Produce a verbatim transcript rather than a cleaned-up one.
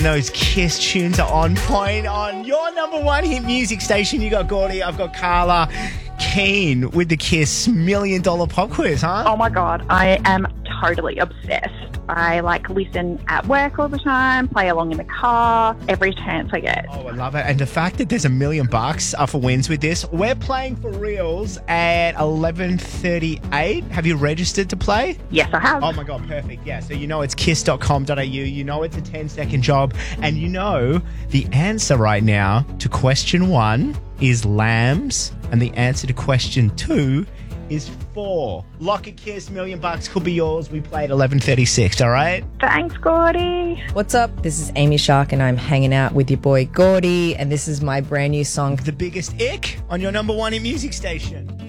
Those Kiss tunes are on point on your number one hit music station. You got Gordy, I've got Carla. Keen with the Kiss Million Dollar Pop Quiz, huh? Oh my God, I am totally obsessed. I like listen at work all the time, play along in the car, every chance I get. Oh, I love it. And the fact that there's a million bucks up for wins with this. We're playing for reals at eleven thirty-eight. Have you registered to play? Yes, I have. Oh my God, perfect. Yeah, so you know it's kiss dot com dot a u. You know it's a ten second job. And you know the answer right now to question one is lambs. And the answer to question two is four. Lock a Kiss, million bucks could be yours. We play at eleven thirty-six, all right? Thanks, Gordy. What's up? This is Amy Shark and I'm hanging out with your boy Gordy, and this is my brand new song, The Biggest Ick, on your number one in music station.